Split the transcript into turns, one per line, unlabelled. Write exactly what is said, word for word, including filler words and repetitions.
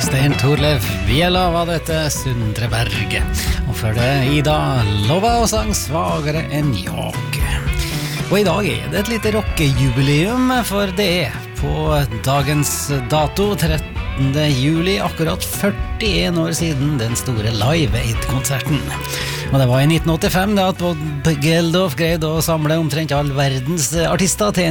Stein Torleif Bjella var dette Sundreberget. Og før det Ida Lova og sang Svagere enn jag. Og i dag er det et lite rockejubileum, for det er på dagens dato trettende juli akkurat førtien år siden den store Live Aid-konserten. Og det var i nitten åttifem da at Bob Geldof greide å samle omtrent all verdens artister til en